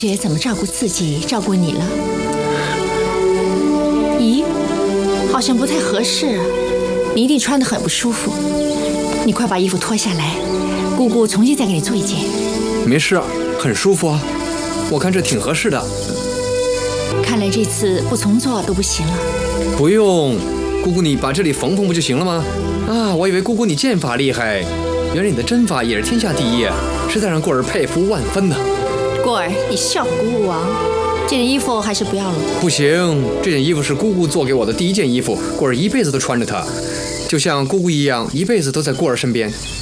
学怎么照顾自己，照顾你了。咦，好像不太合适啊，你一定穿得很不舒服。你快把衣服脱下来，姑姑重新再给你做一件。 没事啊，很舒服啊，我看这挺合适的。 看来这次不重做都不行了。 不用，姑姑你把这里缝缝不就行了吗？啊，我以为姑姑你剑法厉害，原来你的针法也是天下第一，实在让过儿佩服万分呢。 过儿，你笑话姑姑王，这件衣服还是不要了。 不行，这件衣服是姑姑做给我的第一件衣服，过儿一辈子都穿着它，就像姑姑一样，一辈子都在过儿身边。